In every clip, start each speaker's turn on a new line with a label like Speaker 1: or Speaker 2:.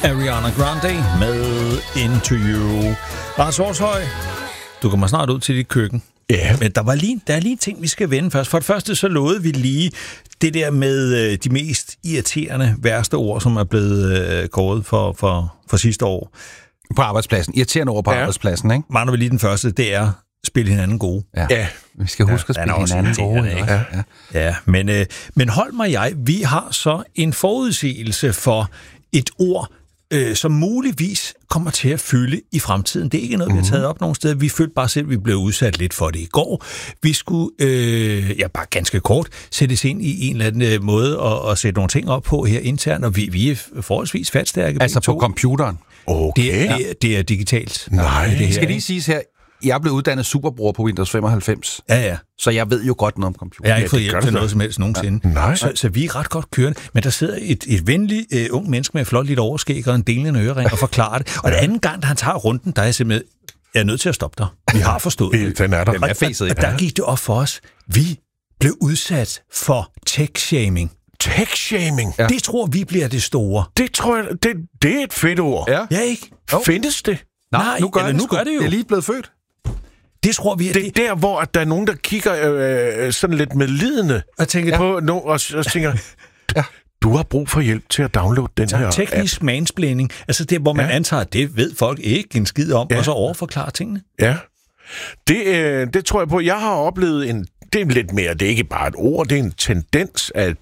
Speaker 1: Ariana Grande med Into You. Lars Horshøj, du kommer snart ud til dit køkken.
Speaker 2: Ja.
Speaker 1: Men der er lige en ting, vi skal vende først. For det første så lovede vi lige det der med de mest irriterende, værste ord, som er blevet kåret for sidste år.
Speaker 3: På arbejdspladsen. Irriterende ord på arbejdspladsen, ikke?
Speaker 1: Mangler vi lige den første, det er spil hinanden gode.
Speaker 3: Ja. Vi skal huske at spille hinanden gode.
Speaker 1: Ja, men hold mig vi har så en forudsigelse for et ord, som muligvis kommer til at fylde i fremtiden. Det er ikke noget, vi har taget op nogen steder. Vi følte bare selv, at vi blev udsat lidt for det i går. Vi skulle, bare ganske kort, sættes ind i en eller anden måde og sætte nogle ting op på her internt, og vi er forholdsvis fatstærke.
Speaker 3: Altså på computeren?
Speaker 1: Okay. Det er digitalt.
Speaker 2: Nej.
Speaker 1: Det her,
Speaker 3: skal lige siges her, jeg er blevet uddannet superbruger på Windows 95.
Speaker 1: Ja.
Speaker 3: Så jeg ved jo godt noget om computer.
Speaker 1: Jeg har ikke fået hjælp til noget som helst nogensinde.
Speaker 2: Ja. Nej.
Speaker 1: Så vi er ret godt kørende. Men der sidder et venligt ung menneske med et flot lidt overskæg og en delende ørering og forklarer det. Og den anden gang, da han tager runden, der er jeg simpelthen nødt til at stoppe dig. Vi har forstået det.
Speaker 2: Den er der.
Speaker 1: Og der gik det op for os. Vi blev udsat for tech-shaming.
Speaker 2: Tech-shaming?
Speaker 1: Ja. Det tror vi bliver det store.
Speaker 2: Det tror jeg, det er et fedt ord.
Speaker 1: Ja ikke?
Speaker 2: Findes det?
Speaker 1: Nej,
Speaker 3: nu gør det jo.
Speaker 1: Det
Speaker 3: er lige blevet født.
Speaker 1: Det tror vi,
Speaker 2: det er der, hvor at der er nogen, der kigger sådan lidt medlidende
Speaker 1: og tænker
Speaker 2: på og tænker, du har brug for hjælp til at downloade den her
Speaker 1: teknisk mansplaining. Altså det, hvor man antager, at det ved folk ikke en skid om, og så overforklarer tingene.
Speaker 2: Ja. Det tror jeg på. Jeg har oplevet det er lidt mere, det er ikke bare et ord, det er en tendens, at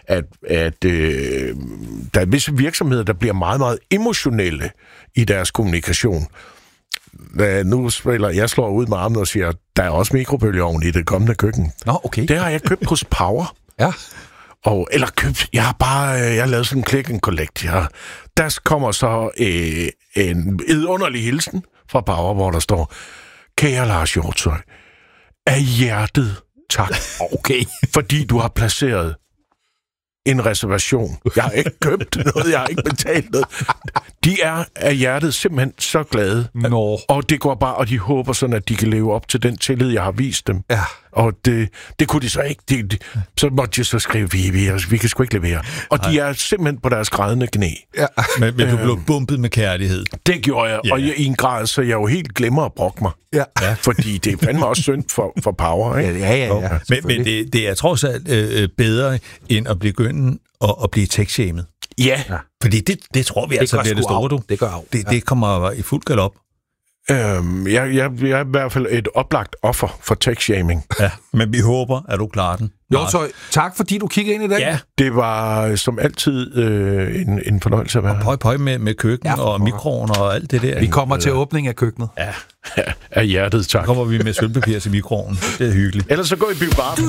Speaker 2: der er visse virksomheder, der bliver meget, meget emotionelle i deres kommunikation. Nu jeg slår ud med armen og siger, der er også mikrobølgeovn i det kommende køkken.
Speaker 3: Nå, okay.
Speaker 2: Det har jeg købt hos Power.
Speaker 3: Ja.
Speaker 2: Jeg har lavet sådan en click and collect. Der kommer så en vidunderlig hilsen fra Power, hvor der står, kære Lars Hjortshøj, af hjertet tak.
Speaker 3: Okay.
Speaker 2: Fordi du har placeret en reservation. Jeg har ikke købt noget, jeg har ikke betalt noget. De er af hjertet simpelthen så glade. Og det går bare, og de håber sådan, at de kan leve op til den tillid, jeg har vist dem.
Speaker 3: Ja.
Speaker 2: Og det kunne de så ikke. Så måtte de så skrive, vi kan sgu ikke levere. Og de er simpelthen på deres grædende knæ.
Speaker 1: Ja. Men du blev bumpet med kærlighed.
Speaker 2: Det gjorde jeg, og i en grad, så jeg jo helt glemmer at brokke mig.
Speaker 3: Ja.
Speaker 2: Fordi det er fandme også synd for Power, ikke?
Speaker 3: Ja.
Speaker 1: Men det er trods alt bedre, end at begynde at blive tech-shamed.
Speaker 2: Ja.
Speaker 1: Fordi det tror vi altså bliver det store, du.
Speaker 3: Det gør af.
Speaker 1: Det kommer i fuld galop.
Speaker 2: Jeg er i hvert fald et oplagt offer for tech-shaming.
Speaker 1: Ja, men vi håber, at du klarer den.
Speaker 3: Så tak, fordi du kiggede ind i dag.
Speaker 1: Ja.
Speaker 2: Det var som altid en fornøjelse at være
Speaker 1: her. Og pøj med køkken og mikroen og alt det der.
Speaker 3: Vi kommer til åbning af køkkenet.
Speaker 2: Ja, af hjertet, tak.
Speaker 1: Så kommer vi med sølvpapir til mikroen. Det er hyggeligt.
Speaker 2: Ellers så gå i biografen.